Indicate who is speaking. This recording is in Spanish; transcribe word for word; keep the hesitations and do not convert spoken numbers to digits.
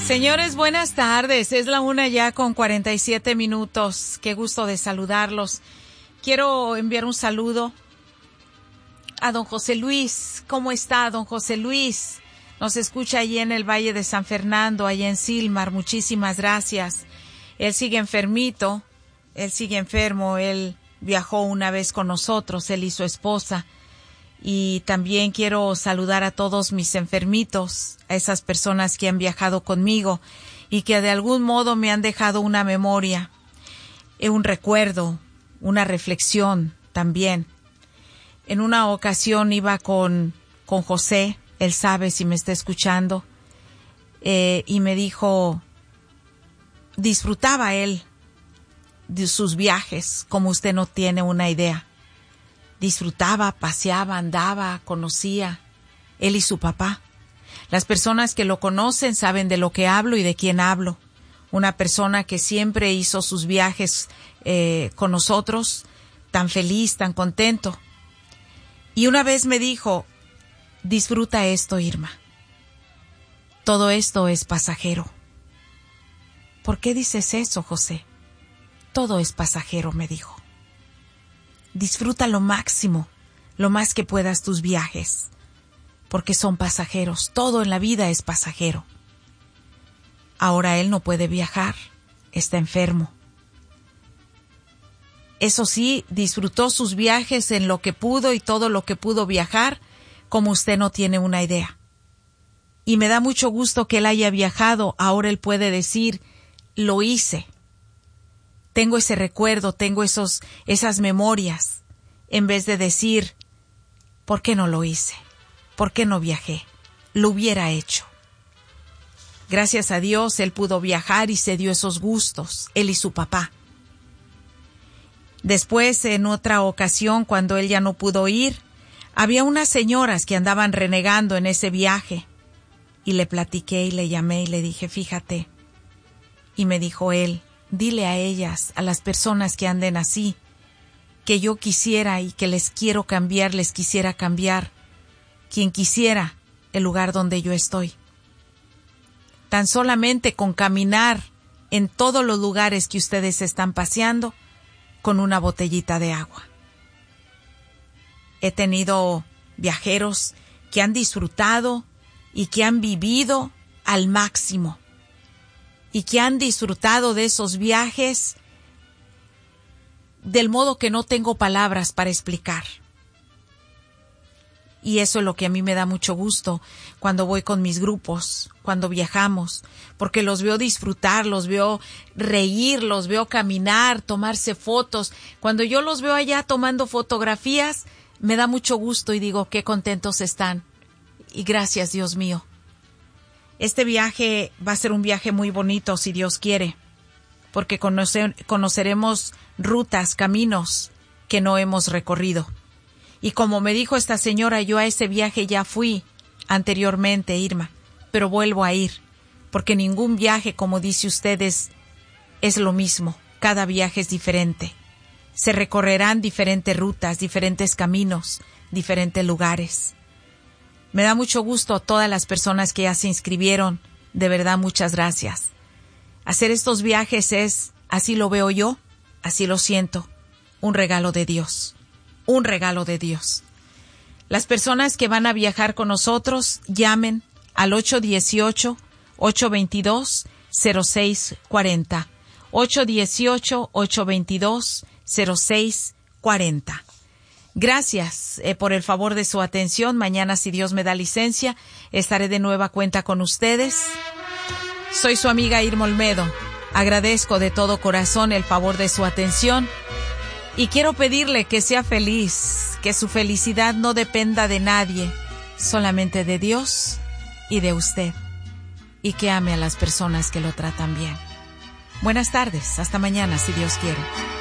Speaker 1: Señores, buenas tardes. Es la una ya con cuarenta y siete minutos. Qué gusto de saludarlos. Quiero enviar un saludo a don José Luis. ¿Cómo está, don José Luis? Nos escucha allí en el Valle de San Fernando, allá en Silmar. Muchísimas gracias. Él sigue enfermito. Él sigue enfermo. Él viajó una vez con nosotros, él y su esposa. Y también quiero saludar a todos mis enfermitos, a esas personas que han viajado conmigo y que de algún modo me han dejado una memoria, un recuerdo, una reflexión también. En una ocasión iba con, con José, él sabe si me está escuchando, eh, y me dijo, disfrutaba él de sus viajes como usted no tiene una idea. Disfrutaba, paseaba, andaba, conocía, él y su papá. Las personas que lo conocen saben de lo que hablo y de quién hablo. Una persona que siempre hizo sus viajes eh, con nosotros, tan feliz, tan contento. Y una vez me dijo, disfruta esto, Irma. Todo esto es pasajero. ¿Por qué dices eso, José? Todo es pasajero, me dijo. Disfruta lo máximo, lo más que puedas tus viajes, porque son pasajeros, todo en la vida es pasajero. Ahora él no puede viajar, está enfermo. Eso sí, disfrutó sus viajes en lo que pudo y todo lo que pudo viajar, como usted no tiene una idea. Y me da mucho gusto que él haya viajado, ahora él puede decir, lo hice. Tengo ese recuerdo, tengo esos, esas memorias, en vez de decir, ¿por qué no lo hice? ¿Por qué no viajé? Lo hubiera hecho. Gracias a Dios, él pudo viajar y se dio esos gustos, él y su papá. Después, en otra ocasión, cuando él ya no pudo ir, había unas señoras que andaban renegando en ese viaje. Y le platiqué y le llamé y le dije, fíjate. Y me dijo él, dile a ellas, a las personas que anden así, que yo quisiera y que les quiero cambiar, les quisiera cambiar, quien quisiera el lugar donde yo estoy. Tan solamente con caminar en todos los lugares que ustedes están paseando, con una botellita de agua. He tenido viajeros que han disfrutado y que han vivido al máximo. Y que han disfrutado de esos viajes del modo que no tengo palabras para explicar. Y eso es lo que a mí me da mucho gusto cuando voy con mis grupos, cuando viajamos, porque los veo disfrutar, los veo reír, los veo caminar, tomarse fotos. Cuando yo los veo allá tomando fotografías, me da mucho gusto y digo, qué contentos están. Y gracias, Dios mío. Este viaje va a ser un viaje muy bonito, si Dios quiere, porque conocer, conoceremos rutas, caminos que no hemos recorrido. Y como me dijo esta señora, yo a ese viaje ya fui anteriormente, Irma, pero vuelvo a ir, porque ningún viaje, como dice ustedes, es lo mismo. Cada viaje es diferente. Se recorrerán diferentes rutas, diferentes caminos, diferentes lugares. Me da mucho gusto a todas las personas que ya se inscribieron. De verdad, muchas gracias. Hacer estos viajes es, así lo veo yo, así lo siento, un regalo de Dios. Un regalo de Dios. Las personas que van a viajar con nosotros, llamen al ocho uno ocho, ocho dos dos, cero seis cuatro cero. ocho uno ocho, ocho dos dos, cero seis cuatro cero. Gracias eh, por el favor de su atención. Mañana, si Dios me da licencia, estaré de nueva cuenta con ustedes. Soy su amiga Irma Olmedo. Agradezco de todo corazón el favor de su atención y quiero pedirle que sea feliz, que su felicidad no dependa de nadie, solamente de Dios y de usted, y que ame a las personas que lo tratan bien. Buenas tardes, hasta mañana, si Dios quiere.